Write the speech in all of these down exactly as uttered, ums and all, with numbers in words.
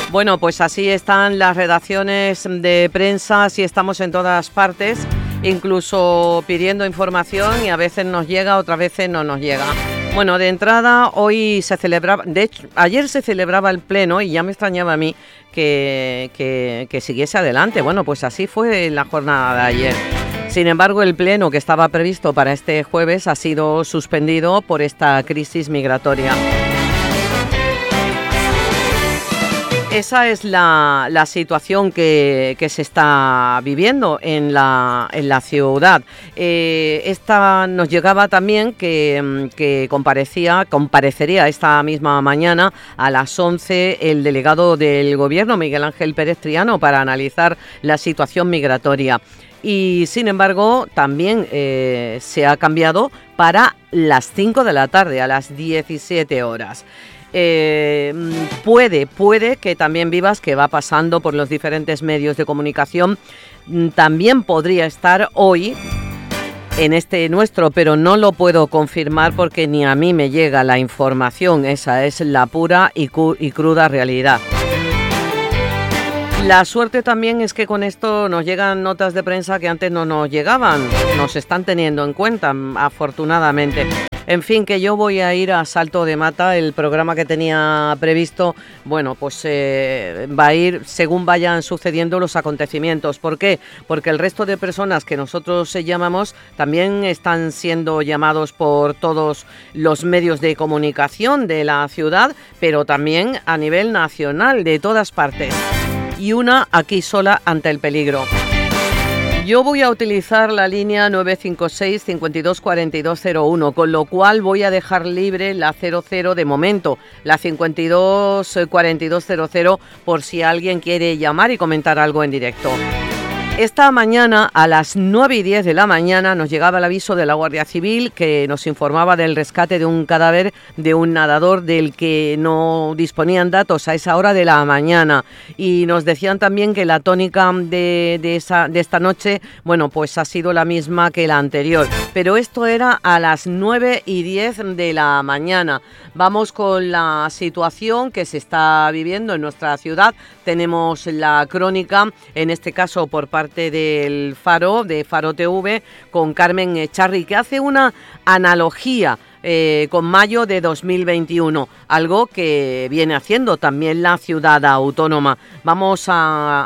Bueno, pues así están las redacciones de prensa, así estamos en todas partes, incluso pidiendo información y a veces nos llega, otras veces no nos llega. Bueno, de entrada hoy se celebraba, de hecho, ayer se celebraba el pleno y ya me extrañaba a mí que, que, que siguiese adelante. Bueno, pues así fue la jornada de ayer. Sin embargo, el pleno que estaba previsto para este jueves ha sido suspendido por esta crisis migratoria. Esa es la, la situación que, que se está viviendo en la, en la ciudad. Eh, esta nos llegaba también que, que comparecía, comparecería esta misma mañana a las once el delegado del Gobierno, Miguel Ángel Pérez Triano, para analizar la situación migratoria. Y sin embargo, también eh, se ha cambiado para las cinco de la tarde, a las diecisiete horas. Eh, puede, puede que también Vivas, que va pasando por los diferentes medios de comunicación, también podría estar hoy en este nuestro, pero no lo puedo confirmar porque ni a mí me llega la información. Esa es la pura y, cu- y cruda realidad. La suerte también es que con esto nos llegan notas de prensa que antes no nos llegaban, nos están teniendo en cuenta, afortunadamente. En fin, que yo voy a ir a Salto de Mata, el programa que tenía previsto, bueno, pues eh, va a ir según vayan sucediendo los acontecimientos. ¿Por qué? Porque el resto de personas que nosotros llamamos también están siendo llamados por todos los medios de comunicación de la ciudad, pero también a nivel nacional, de todas partes. Y una aquí sola ante el peligro. Yo voy a utilizar la línea nueve cinco seis, cinco dos cuatro dos cero uno, con lo cual voy a dejar libre la cero cero de momento, la cinco dos cuatro dos cero cero, por si alguien quiere llamar y comentar algo en directo. Esta mañana, a las nueve y diez de la mañana, nos llegaba el aviso de la Guardia Civil que nos informaba del rescate de un cadáver de un nadador del que no disponían datos a esa hora de la mañana. Y nos decían también que la tónica de, de, esa, de esta noche, bueno, pues ha sido la misma que la anterior. Pero esto era a las nueve y diez de la mañana. Vamos con la situación que se está viviendo en nuestra ciudad. Tenemos la crónica, en este caso por parte del Faro, de Faro T V, con Carmen Echarri, que hace una analogía eh, con mayo de dos mil veintiuno, algo que viene haciendo también la ciudad autónoma. Vamos a,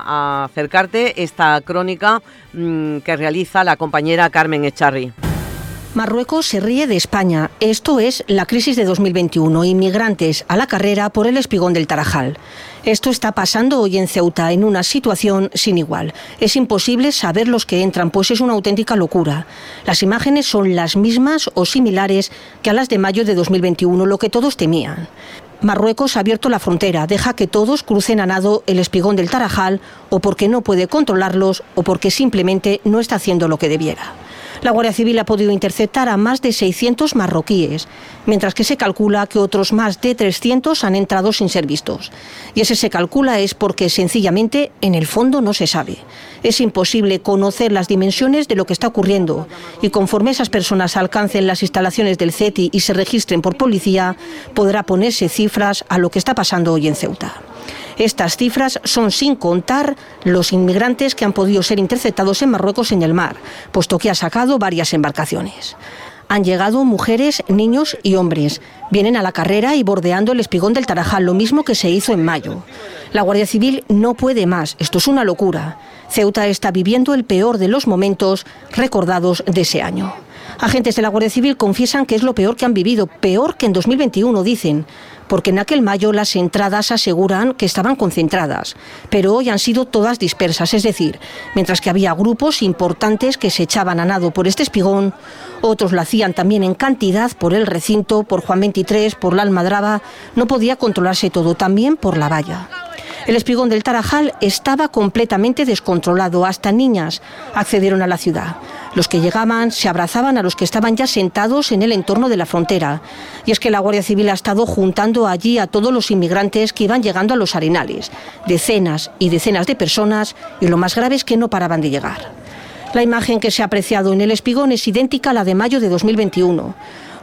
a acercarte esta crónica mmm, que realiza la compañera Carmen Echarri. Marruecos se ríe de España. Esto es la crisis de dos mil veintiuno. Inmigrantes a la carrera por el espigón del Tarajal. Esto está pasando hoy en Ceuta, en una situación sin igual. Es imposible saber los que entran, pues es una auténtica locura. Las imágenes son las mismas o similares que a las de mayo de dos mil veintiuno, lo que todos temían. Marruecos ha abierto la frontera, deja que todos crucen a nado el espigón del Tarajal, o porque no puede controlarlos, o porque simplemente no está haciendo lo que debiera. La Guardia Civil ha podido interceptar a más de seiscientos marroquíes, mientras que se calcula que otros más de trescientos han entrado sin ser vistos. Y ese se calcula es porque sencillamente en el fondo no se sabe. Es imposible conocer las dimensiones de lo que está ocurriendo y conforme esas personas alcancen las instalaciones del C E T I y se registren por policía, podrá ponerse cifras a lo que está pasando hoy en Ceuta. Estas cifras son sin contar los inmigrantes que han podido ser interceptados en Marruecos en el mar, puesto que ha sacado varias embarcaciones. Han llegado mujeres, niños y hombres. Vienen a la carrera y bordeando el espigón del Tarajal, lo mismo que se hizo en mayo. La Guardia Civil no puede más, esto es una locura. Ceuta está viviendo el peor de los momentos recordados de ese año. Agentes de la Guardia Civil confiesan que es lo peor que han vivido, peor que en dos mil veintiuno, dicen, porque en aquel mayo las entradas aseguran que estaban concentradas, pero hoy han sido todas dispersas, es decir, mientras que había grupos importantes que se echaban a nado por este espigón, otros lo hacían también en cantidad por el recinto, por Juan veintitrés, por la Almadraba, no podía controlarse todo, también por la valla. El espigón del Tarajal estaba completamente descontrolado, hasta niñas accedieron a la ciudad. Los que llegaban se abrazaban a los que estaban ya sentados en el entorno de la frontera. Y es que la Guardia Civil ha estado juntando allí a todos los inmigrantes que iban llegando a los arenales. Decenas y decenas de personas, y lo más grave es que no paraban de llegar. La imagen que se ha apreciado en el espigón es idéntica a la de mayo de dos mil veintiuno.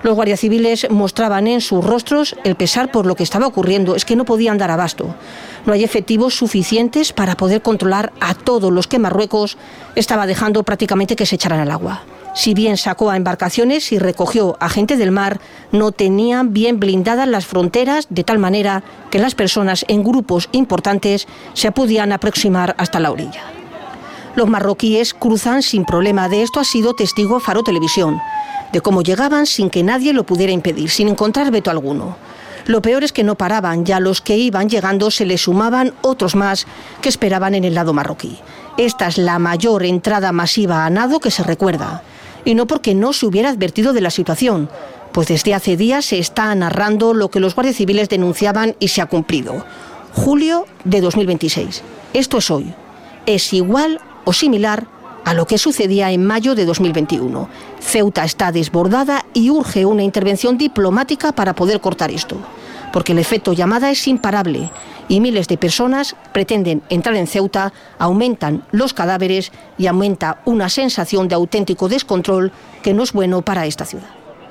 Los guardias civiles mostraban en sus rostros el pesar por lo que estaba ocurriendo. Es que no podían dar abasto. No hay efectivos suficientes para poder controlar a todos los que Marruecos estaba dejando prácticamente que se echaran al agua. Si bien sacó a embarcaciones y recogió a gente del mar, no tenían bien blindadas las fronteras de tal manera que las personas en grupos importantes se podían aproximar hasta la orilla. Los marroquíes cruzan sin problema. De esto ha sido testigo Faro Televisión, de cómo llegaban sin que nadie lo pudiera impedir, sin encontrar veto alguno. Lo peor es que no paraban, ya a los que iban llegando se les sumaban otros más que esperaban en el lado marroquí. Esta es la mayor entrada masiva a nado que se recuerda. Y no porque no se hubiera advertido de la situación, pues desde hace días se está narrando lo que los guardias civiles denunciaban y se ha cumplido. Julio de dos mil veintiséis. Esto es hoy. Es igual o similar a lo que sucedía en mayo de dos mil veintiuno. Ceuta está desbordada y urge una intervención diplomática para poder cortar esto, porque el efecto llamada es imparable y miles de personas pretenden entrar en Ceuta, aumentan los cadáveres y aumenta una sensación de auténtico descontrol que no es bueno para esta ciudad.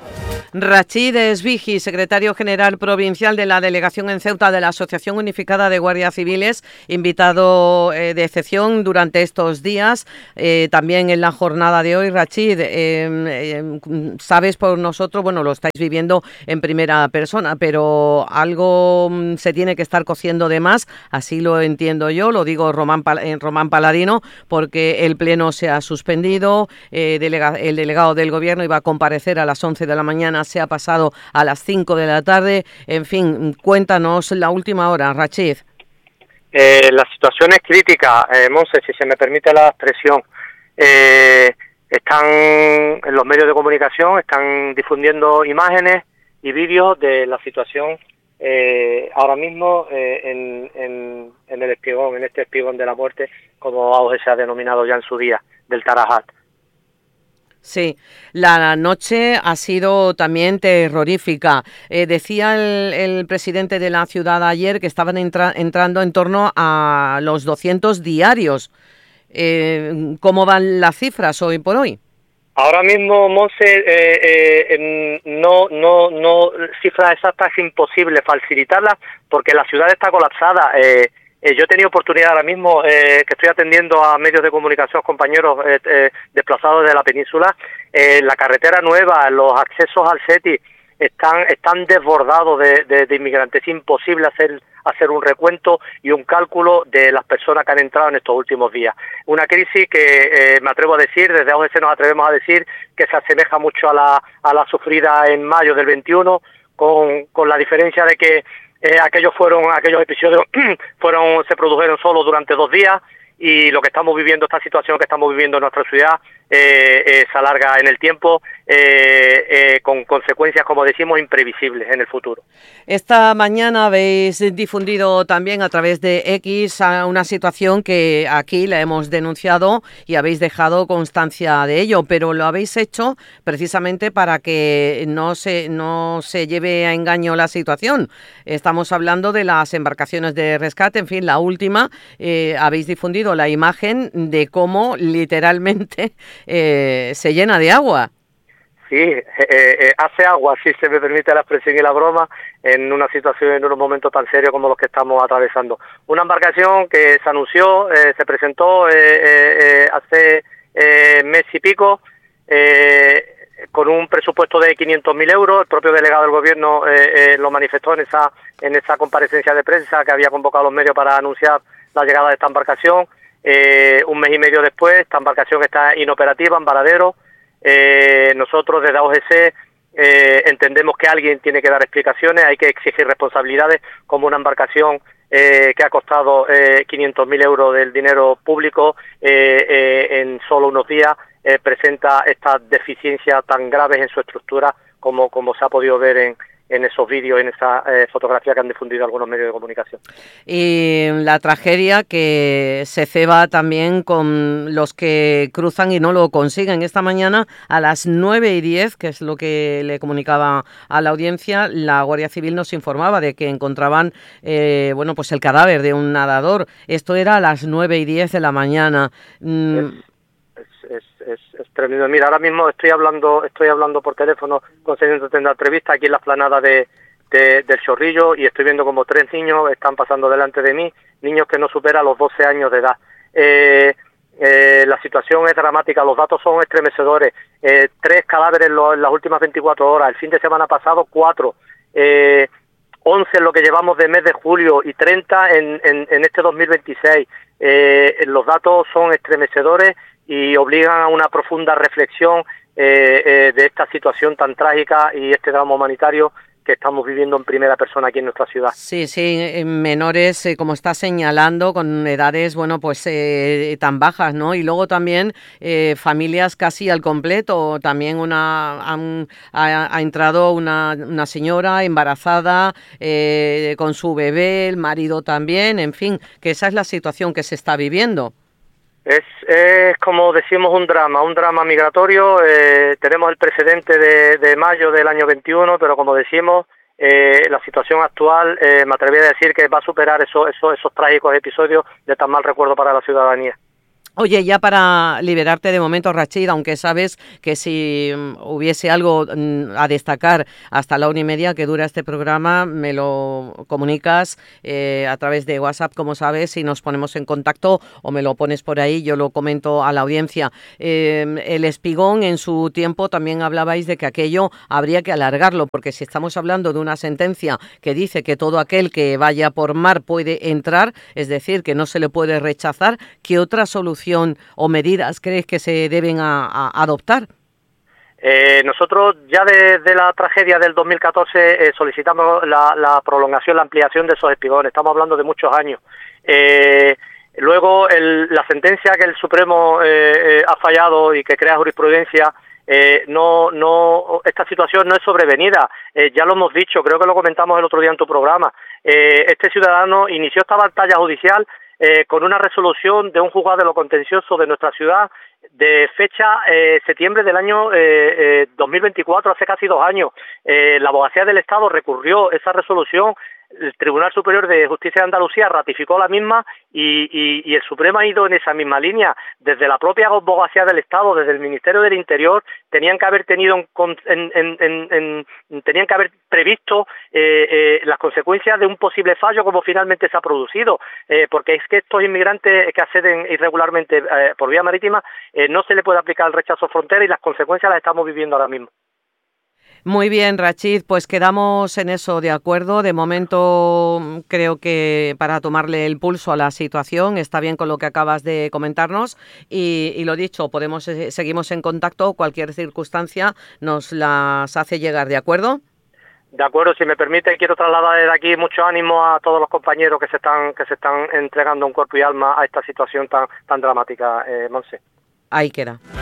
Rachid Esbigi, secretario general provincial de la delegación en Ceuta de la Asociación Unificada de Guardias Civiles, invitado eh, de excepción durante estos días, eh, también en la jornada de hoy. Rachid, eh, eh, sabes por nosotros, bueno, lo estáis viviendo en primera persona, pero algo mm, se tiene que estar cociendo de más, así lo entiendo yo, lo digo Román, eh, Román Paladino, porque el pleno se ha suspendido, eh, delega, el delegado del gobierno iba a comparecer a las once de la mañana, se ha pasado a las cinco de la tarde. En fin, cuéntanos la última hora, Rachid. Eh, la situación es crítica, eh, Monse, si se me permite la expresión. Eh, están en los medios de comunicación, están difundiendo imágenes y vídeos de la situación eh, ahora mismo eh, en, en, en el espigón, en este espigón de la muerte, como A O G se ha denominado ya en su día, del Tarajal. Sí, la noche ha sido también terrorífica. Eh, decía el, el presidente de la ciudad ayer que estaban entra, entrando en torno a los doscientos diarios. Eh, ¿Cómo van las cifras hoy por hoy? Ahora mismo, Monse, eh, eh, no, no, no, cifras exactas es imposible facilitarlas porque la ciudad está colapsada. Eh, Eh, yo he tenido oportunidad ahora mismo, eh, que estoy atendiendo a medios de comunicación, compañeros eh, eh, desplazados de la península, eh, la carretera nueva, los accesos al SETI están están desbordados de, de, de inmigrantes. Es imposible hacer hacer un recuento y un cálculo de las personas que han entrado en estos últimos días. Una crisis que eh, me atrevo a decir, desde A O G C nos atrevemos a decir que se asemeja mucho a la a la sufrida en mayo del veintiuno, con, con la diferencia de que Eh, aquellos fueron aquellos episodios fueron se produjeron solo durante dos días y lo que estamos viviendo, esta situación que estamos viviendo en nuestra ciudad eh, eh, se alarga en el tiempo eh, eh, con consecuencias, como decimos, imprevisibles en el futuro. Esta mañana habéis difundido también a través de X una situación que aquí la hemos denunciado y habéis dejado constancia de ello, pero lo habéis hecho precisamente para que no se, no se lleve a engaño la situación. Estamos hablando de las embarcaciones de rescate, en fin, la última, eh, habéis difundido la imagen de cómo literalmente eh, se llena de agua. Sí, eh, eh, hace agua, si se me permite la expresión y la broma, en una situación, en unos momentos tan serios como los que estamos atravesando. Una embarcación que se anunció, eh, se presentó eh, eh, hace eh, mes y pico, eh, con un presupuesto de quinientos mil euros. El propio delegado del gobierno eh, eh, lo manifestó en esa, en esa comparecencia de prensa que había convocado a los medios para anunciar la llegada de esta embarcación. Eh, un mes y medio después, esta embarcación está inoperativa en Varadero. Eh, nosotros desde A O G C eh, entendemos que alguien tiene que dar explicaciones, hay que exigir responsabilidades, como una embarcación eh, que ha costado eh, quinientos mil euros del dinero público eh, eh, en solo unos días eh, presenta estas deficiencias tan graves en su estructura como, como se ha podido ver en en esos vídeos, en esa eh, fotografía que han difundido algunos medios de comunicación. Y la tragedia que se ceba también con los que cruzan y no lo consiguen. Esta mañana a las nueve y diez, que es lo que le comunicaba a la audiencia, la Guardia Civil nos informaba de que encontraban eh, bueno, pues el cadáver de un nadador. Esto era a las nueve y diez de la mañana. Mm. Es, es, es, es tremendo. Mira, ahora mismo estoy hablando estoy hablando por teléfono, consiguiendo tener una entrevista aquí en la explanada de, de, del Chorrillo, y estoy viendo como tres niños están pasando delante de mí, niños que no superan los doce años de edad. Eh, eh, la situación es dramática, los datos son estremecedores. Eh, tres cadáveres en, lo, en las últimas veinticuatro horas, el fin de semana pasado cuatro, eh, once en lo que llevamos de mes de julio y treinta en, en, en este dos mil veintiséis. Eh, los datos son estremecedores y obligan a una profunda reflexión eh, eh, de esta situación tan trágica y este drama humanitario que estamos viviendo en primera persona aquí en nuestra ciudad. Sí, sí, menores, eh, como está señalando, con edades, bueno, pues eh, tan bajas, ¿no? Y luego también eh, familias casi al completo. También una han, ha, ha entrado una, una señora embarazada eh, con su bebé, el marido también, en fin, que esa es la situación que se está viviendo. Es, es como decimos un drama, un drama migratorio. Eh, tenemos el precedente de, de mayo del año veintiuno, pero como decimos, eh, la situación actual, eh, me atrevería a decir que va a superar esos, esos, esos trágicos episodios de tan mal recuerdo para la ciudadanía. Oye, ya para liberarte de momento, Rachid, aunque sabes que si hubiese algo a destacar hasta la una y media que dura este programa, me lo comunicas eh, a través de WhatsApp, como sabes, y nos ponemos en contacto, o me lo pones por ahí, yo lo comento a la audiencia. Eh, el Espigón, en su tiempo, también hablabais de que aquello habría que alargarlo, porque si estamos hablando de una sentencia que dice que todo aquel que vaya por mar puede entrar, es decir, que no se le puede rechazar, ¿qué otra solución o medidas crees que se deben a, a adoptar? Eh, nosotros ya desde la tragedia del dos mil catorce eh, solicitamos la, la prolongación, la ampliación de esos espigones. Estamos hablando de muchos años. Eh, luego el, la sentencia que el Supremo eh, eh, ha fallado y que crea jurisprudencia, eh, no, no, esta situación no es sobrevenida. Eh, ya lo hemos dicho, creo que lo comentamos el otro día en tu programa. Eh, este ciudadano inició esta batalla judicial Eh, con una resolución de un juzgado de lo contencioso de nuestra ciudad de fecha eh, septiembre del año eh, eh, dos mil veinticuatro, hace casi dos años. Eh, la Abogacía del Estado recurrió esa resolución, el Tribunal Superior de Justicia de Andalucía ratificó la misma y, y, y el Supremo ha ido en esa misma línea. Desde la propia Abogacía del Estado, desde el Ministerio del Interior, tenían que haber tenido en, en, en, en, en tenían que haber previsto eh, eh, las consecuencias de un posible fallo como finalmente se ha producido, eh, porque es que estos inmigrantes que acceden irregularmente eh, por vía marítima eh, no se le puede aplicar el rechazo frontera y las consecuencias las estamos viviendo ahora mismo. Muy bien, Rachid, pues quedamos en eso de acuerdo. De momento creo que para tomarle el pulso a la situación está bien con lo que acabas de comentarnos y, y lo dicho, podemos seguimos en contacto, cualquier circunstancia nos las hace llegar, ¿de acuerdo? De acuerdo, si me permite, quiero trasladar desde aquí mucho ánimo a todos los compañeros que se están que se están entregando en cuerpo y alma a esta situación tan tan dramática, eh, Monse. Ahí queda.